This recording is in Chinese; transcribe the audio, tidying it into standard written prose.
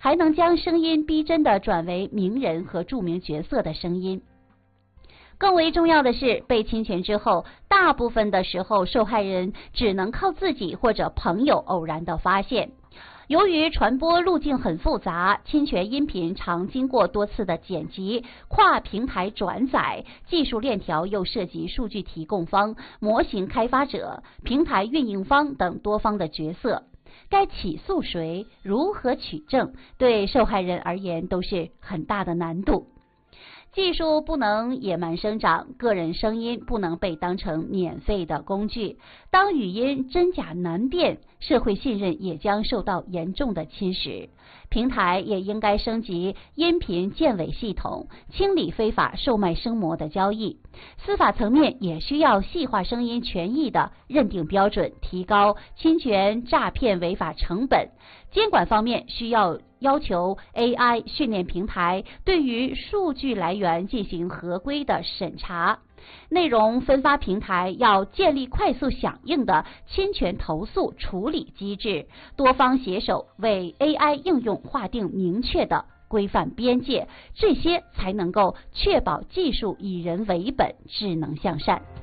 还能将声音逼真的转为名人和著名角色的声音。更为重要的是，被侵权之后，大部分的时候受害人只能靠自己或者朋友偶然的发现。由于传播路径很复杂，侵权音频常经过多次的剪辑、跨平台转载，技术链条又涉及数据提供方、模型开发者、平台运营方等多方的角色。该起诉谁、如何取证，对受害人而言都是很大的难度。技术不能野蛮生长，个人声音不能被当成免费的工具。当语音真假难辨，社会信任也将受到严重的侵蚀。平台也应该升级音频建伪系统，清理非法售卖声模的交易。司法层面也需要细化声音权益的认定标准，提高侵权诈骗违法成本。监管方面需要要求 AI 训练平台对于数据来源进行合规的审查。内容分发平台要建立快速响应的侵权投诉处理机制，多方携手为 AI 应用划定明确的规范边界，这些才能够确保技术以人为本，智能向善。